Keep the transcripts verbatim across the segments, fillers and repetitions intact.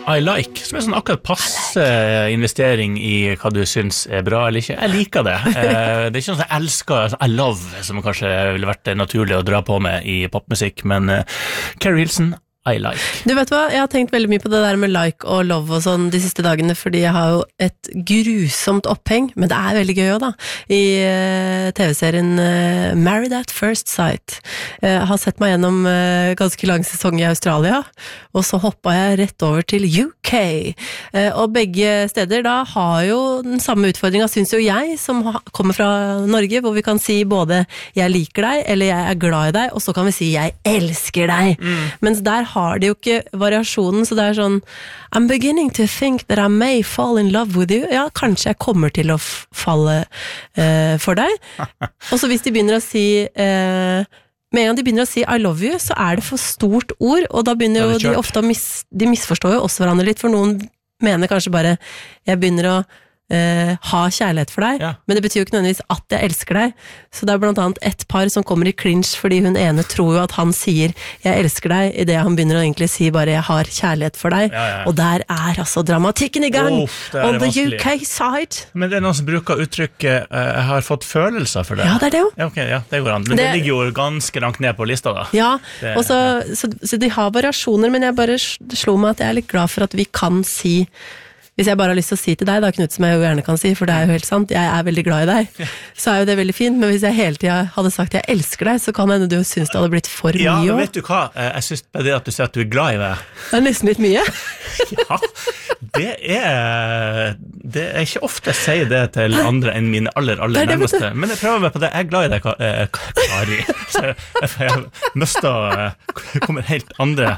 I Like, som er sånn akkurat passe investering i hva du synes er bra eller ikke. Jeg liker det. Det er ikke sånn at jeg elsker sånn I Love, som kanskje ville vært naturlig å dra på med i popmusikk, men Carrie Hilson, I Like. Du vet hva, jeg har tenkt veldig mye på det der med like og love og sånn de siste dagene, fordi jeg har jo et grusomt oppheng, men det er veldig gøy også da, i uh, T V-serien uh, Married at First Sight. Jeg uh, har sett meg gjennom uh, ganske lang sesong i Australia, og så hoppet jeg rett over til U K. Uh, og begge steder da har jo den samme utfordringen, synes jo jeg, som ha, kommer fra Norge, hvor vi kan si både jeg liker deg, eller jeg er glad i deg, og så kan vi si jeg elsker deg. Mm. Mens der har de jo ikke variasjonen, så det er sånn I'm beginning to think that I may fall in love with you. Ja, kanskje jeg kommer til å f- falle uh, for deg. Og så hvis de begynner å si uh, med en gang de begynner å si I love you, så er det for stort ord, og da begynner jo de ofte å mis, de misforstår jo også hverandre litt, for noen mener kanskje bare jeg begynner å Uh, ha kjærlighet for deg, ja. Men det betyr jo ikke nødvendigvis at jeg elsker deg. Så det er blant annet et par som kommer i clinch fordi hun ene tror jo at han sier jeg elsker deg, i det han begynner å egentlig si bare jeg har kjærlighet for deg, ja, ja, ja. Og der er altså dramatikken i gang oh, on the U K side. Men det er noen som bruker uttrykket uh, jeg har fått følelser for det. Ja, det er det jo. Ja, okay, ja, det går an. Men det, det ligger jo ganske langt ned på lista da. Ja, det, og så, så, så de har variasjoner, men jeg bare slo meg at jeg er litt glad for at vi kan si. Hvis jeg bare har lyst til å si til deg, da, Knut, som jeg jo gjerne kan si, for det er jo helt sant, jeg er veldig glad i deg, så er jo det veldig fint, men hvis jeg hele tiden hadde sagt jeg elsker deg, så kan hende du synes det hadde blitt for ja, mye. Ja, men vet du hva? Jeg synes bare det at du sier at du er glad i meg. Det er nesten litt mye. Ja, det er, det er ikke ofte jeg sier det til andre enn mine aller, aller det nærmeste, men jeg prøver meg på det. Jeg er glad i deg, Kari. Så jeg, jeg møster, kommer helt andre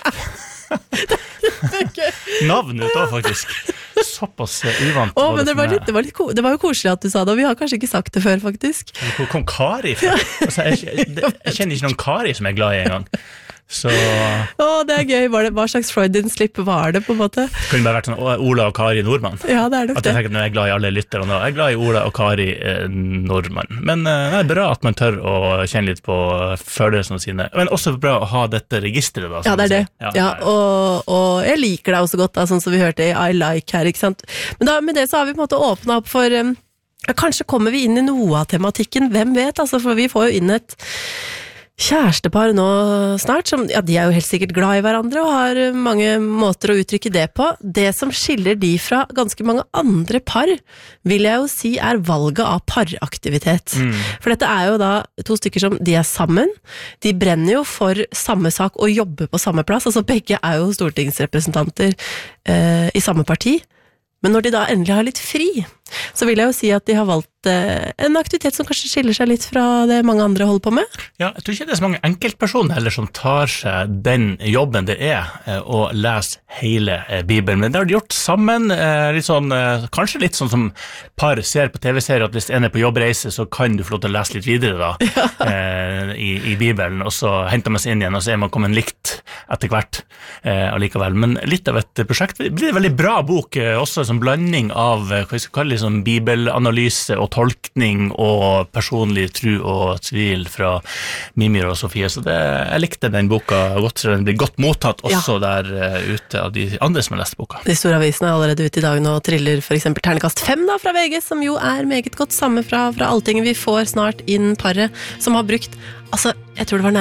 navn ut da, faktisk. Såpass uvant. Åh, men det var, litt, det, var litt, det var jo koselig at du sa det, og vi har kanskje ikke sagt det før, faktisk. Hvor kom Kari fra? Altså, jeg, jeg, jeg kjenner ikke noen Kari som jeg er glad i en gang. Så... Åh, det er gøy. Var det, hva slags Freudian-slipp var det, på en måte? Det kunne bare vært sånn Ola og Kari Nordmann. Ja, det er det. At jeg tenker at jeg er glad i alle lyttere nå. Jeg er glad i Ola og Kari eh, Nordmann. Men eh, det er bra at man tør å kjenne litt på følelsene sine. Men også bra å ha dette registeret da. Ja, det er det. Ja, ja og, og jeg liker deg også godt, da, sånn som vi hørte i I Like her, ikke sant? Men da, med det så har vi på en måte åpnet opp for... Um, kanskje kommer vi inn i noe av tematikken, hvem vet? Altså, for vi får jo inn et... kjærestepar nå snart, som, ja, de er jo helt sikkert glad i hverandre og har mange måter å uttrykke det på. Det som skiller de fra ganske mange andre par, vil jeg jo si er valget av paraktivitet. Mm. For dette er jo da to stykker som de er sammen, de brenner jo for samme sak og jobber på samme plass, altså begge er jo stortingsrepresentanter eh, i samme parti. Men når de da endelig har litt fri, så vil jeg jo si at de har valgt eh, en aktivitet som kanskje skiller seg litt fra det mange andre holder på med. Ja, jeg tror ikke det er så mange enkeltpersoner heller som tar seg den jobben det er eh, å lese hele eh, Bibelen. Men det har de gjort sammen, eh, litt sånn, eh, kanskje litt sånn som par ser på T V-serier, at hvis en er på jobbreise, så kan du få lov til å lese litt videre da, ja. eh, i, i Bibelen, og så henter man seg inn igjen, og så er man kommet likt etter hvert eh, allikevel. Men litt av et prosjekt, det blir en veldig bra bok, eh, også som blanding av, hva vi skal kalle det, som bibelanalyse og tolkning og personlig tro og tvil fra Mimir og Sofie. Så det, jeg likte den boka godt, så den blir godt mottatt også ja. Der uh, ute av de andre som har lest boka. De store avisene er allerede ute i dag nå og triller for eksempel Ternekast fem da, fra V G, som jo er meget godt samme fra, fra Alltinget. Vi får snart inn paret som har brukt, altså, jeg tror det var nærmere